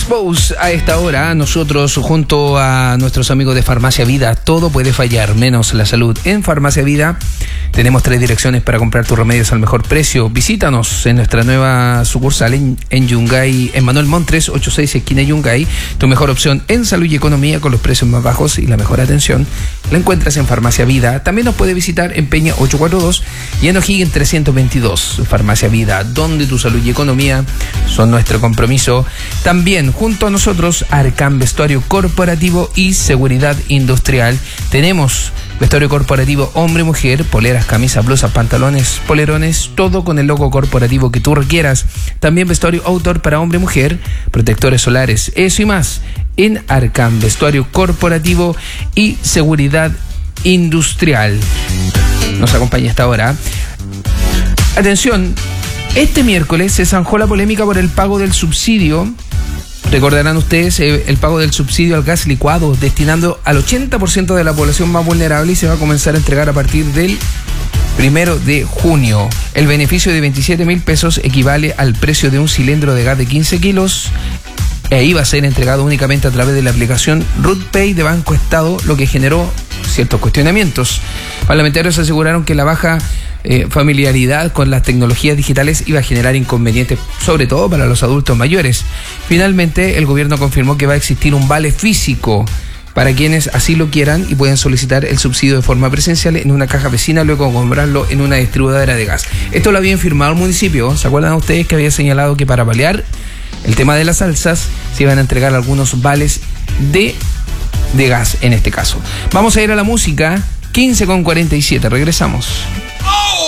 Expose a esta hora. Nosotros junto a nuestros amigos de Farmacia Vida, todo puede fallar menos la salud. En Farmacia Vida tenemos 3 direcciones para comprar tus remedios al mejor precio. Visítanos en nuestra nueva sucursal en Yungay, en Manuel Montt 386 esquina Yungay. Tu mejor opción en salud y economía con los precios más bajos y la mejor atención la encuentras en Farmacia Vida. También nos puede visitar en Peña 842 y en O'Higgins 322. Farmacia Vida, donde tu salud y economía son nuestro compromiso. También junto a nosotros Arcam Vestuario Corporativo y Seguridad Industrial. Tenemos vestuario corporativo hombre-mujer, poleras, camisas, blusas, pantalones, polerones, todo con el logo corporativo que tú requieras. También vestuario outdoor para hombre-mujer, protectores solares, eso y más en Arcam Vestuario Corporativo y Seguridad Industrial. Nos acompaña hasta ahora. Atención, este miércoles se zanjó la polémica por el pago del subsidio. Recordarán ustedes el pago del subsidio al gas licuado, destinando al 80% de la población más vulnerable, y se va a comenzar a entregar a partir del 1 de junio. El beneficio de 27.000 pesos equivale al precio de un cilindro de gas de 15 kilos e iba a ser entregado únicamente a través de la aplicación RutPay de Banco Estado, lo que generó ciertos cuestionamientos. Parlamentarios aseguraron que la baja familiaridad con las tecnologías digitales iba a generar inconvenientes, sobre todo para los adultos mayores. Finalmente, el gobierno confirmó que va a existir un vale físico para quienes así lo quieran y pueden solicitar el subsidio de forma presencial en una caja vecina, luego de comprarlo en una distribuidora de gas. Esto lo habían firmado el municipio. ¿Se acuerdan ustedes que había señalado que para paliar el tema de las alzas se iban a entregar algunos vales de gas en este caso? Vamos a ir a la música. 15:47, regresamos. ¡Oh!